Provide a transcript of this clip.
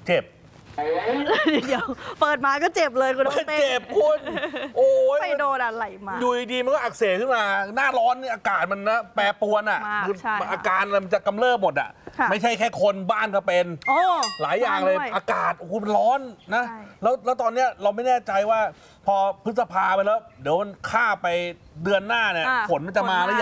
เจ็บเดี๋ยวเปิดมาก็เจ็บเลยคุณน้องเต้เจ็บคุณโอ้ยไปโดนอะไรมาอยู่ดีๆมันก็อักเสบขึ้นมาหน้าร้อนนี่อากาศมันนะแปรปรวนอ่ะอาการมันจะกำเริบหมดอ่ะไม่ใช่แค่คนบ้านก็เป็นหลายอย่างเลยอากาศโอ้โหมันร้อนนะแล้วตอนเนี้ยเราไม่แน่ใจว่าพอพฤษภาไปแล้วเดี๋ยวข้าไปเดือนหน้าเนี่ยฝนมันจะมาหรือยัง